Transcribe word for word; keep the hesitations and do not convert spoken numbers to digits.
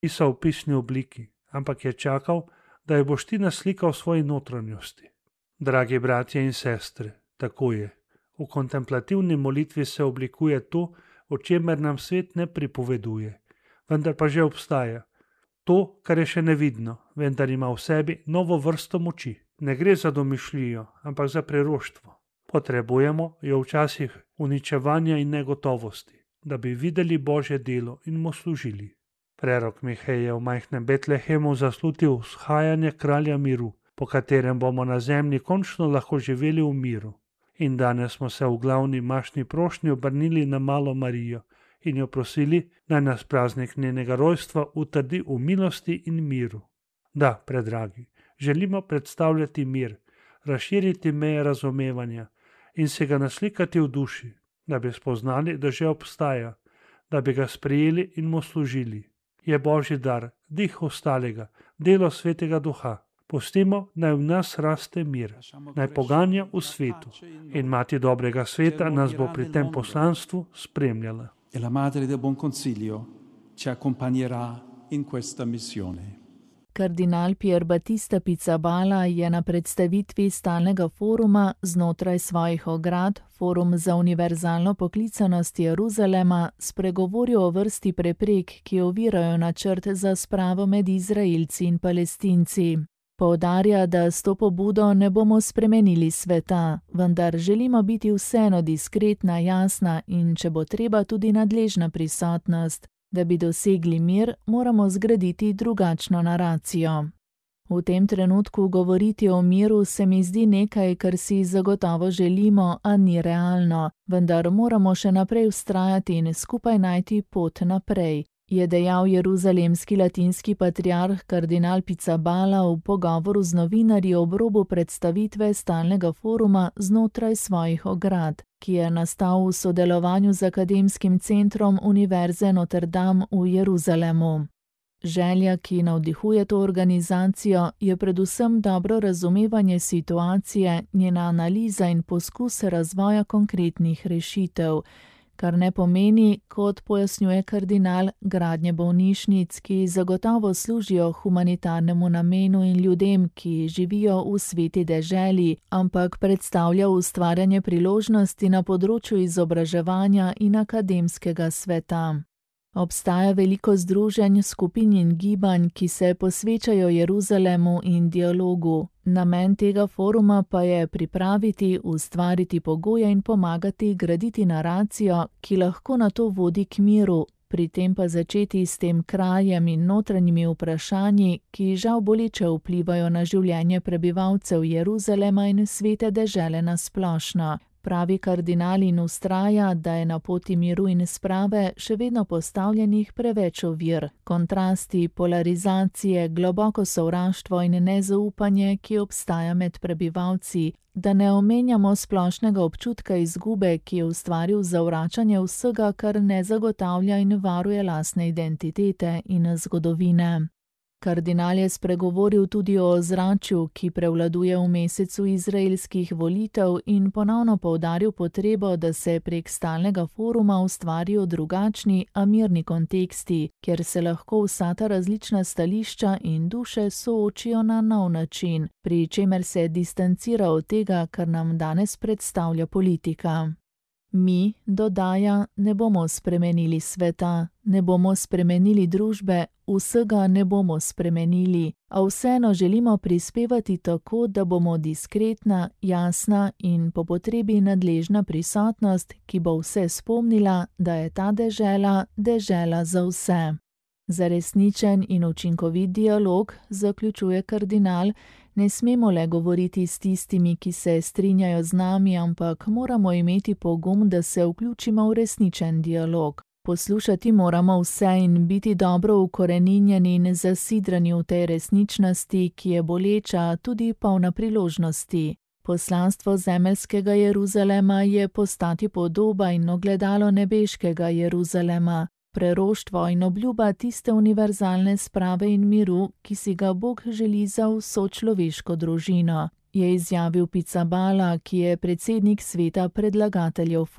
niso v pisni obliki, ampak je čakal, da jo boš ti naslikal v svoji notranjosti. Dragi bratje in sestre, tako je. V kontemplativni molitvi se oblikuje to, o čemer nam svet ne pripoveduje, vendar pa že obstaja. To, kar je še nevidno, vendar ima v sebi novo vrsto moči. Ne gre za domišljijo, ampak za preroštvo. Potrebujemo jo včasih uničevanja in negotovosti, da bi videli Božje delo in mu služili. Prerok Mihej je v majhnem Betlehemu zaslutil vzhajanje kralja miru, po katerem bomo na zemlji končno lahko živeli v miru. In danes smo se v glavni mašni prošnji obrnili na malo Marijo in jo prosili, naj nas praznik njenega rojstva utrdi v milosti in miru. Da, predragi, želimo predstavljati mir, razširiti meje razumevanja in se ga naslikati v duši, da bi spoznali, da že obstaja, da bi ga sprejeli in mu služili. Je Božji dar, dih ostalega, delo Svetega Duha. Pustimo, naj v nas raste mir, naj poganja v svetu in Mati dobrega sveta nas bo pri tem poslanstvu spremljala. E la Madre del Buon Consiglio ci accompagnerà in questa missione. Kardinal Pier Battista Pizzaballa je na predstavitvi stalnega foruma znotraj svojih ograd, Forum za univerzalno poklicanost Jeruzalema, spregovoril o vrsti preprek, ki ovirajo načrt za spravo med Izraelci in Palestinci. Poudarja, da s to pobudo ne bomo spremenili sveta, vendar želimo biti vseeno diskretna, jasna in, če bo treba, tudi nadležna prisotnost. Da bi dosegli mir, moramo zgraditi drugačno naracijo. V tem trenutku govoriti o miru se mi zdi nekaj, kar si zagotovo želimo, a ni realno, vendar moramo še naprej vztrajati in skupaj najti pot naprej, je dejal jeruzalemski latinski patriarh kardinal Pizzaballa v pogovoru z novinarji ob robu predstavitve stalnega foruma znotraj svojih ograd, ki je nastal v sodelovanju z Akademskim centrom Univerze Notre Dame v Jeruzalemu. Želja, ki navdihuje to organizacijo, je predvsem dobro razumevanje situacije, njena analiza in poskus razvoja konkretnih rešitev, kar ne pomeni, kot pojasnjuje kardinal, gradnje bolnišnic, ki zagotovo služijo humanitarnemu namenu in ljudem, ki živijo v sveti deželi, ampak predstavlja ustvarjanje priložnosti na področju izobraževanja in akademskega sveta. Obstaja veliko združenj, skupin in gibanj, ki se posvečajo Jeruzalemu in dialogu. Namen tega foruma pa je pripraviti, ustvariti pogoje in pomagati graditi naracijo, ki lahko na to vodi k miru, pri tem pa začeti s tem krajem in notranjimi vprašanji, ki žal boleče vplivajo na življenje prebivalcev Jeruzalema in svete dežele na splošno. Pravi kardinal in vztraja, da je na poti miru in sprave še vedno postavljenih preveč ovir, kontrasti, polarizacije, globoko sovraštvo in nezaupanje, ki obstaja med prebivalci, da ne omenjamo splošnega občutka izgube, ki je ustvaril zavračanje vsega, kar ne zagotavlja in varuje lastne identitete in zgodovine. Kardinal je spregovoril tudi o ozračju, ki prevladuje v mesecu izraelskih volitev in ponovno poudaril potrebo, da se prek stalnega foruma ustvarijo drugačni, a mirni konteksti, kjer se lahko vsa ta različna stališča in duše soočijo na nov način, pri čemer se distancira od tega, kar nam danes predstavlja politika. Mi, dodaja, ne bomo spremenili sveta, ne bomo spremenili družbe, vsega ne bomo spremenili, a vseeno želimo prispevati tako, da bomo diskretna, jasna in po potrebi nadležna prisotnost, ki bo vse spomnila, da je ta dežela dežela za vse. Za resničen in učinkovit dialog, zaključuje kardinal, ne smemo le govoriti s tistimi, ki se strinjajo z nami, ampak moramo imeti pogum, da se vključimo v resničen dialog. Poslušati moramo vse in biti dobro ukoreninjeni in zasidrani v tej resničnosti, ki je boleča, tudi polna priložnosti. Poslanstvo zemeljskega Jeruzalema je postati podoba in ogledalo nebeškega Jeruzalema. Preroštvo in obljuba tiste univerzalne sprave in miru, ki si ga Bog želi za vso človeško družino, je izjavil Pizzaballa, ki je predsednik sveta predlagateljev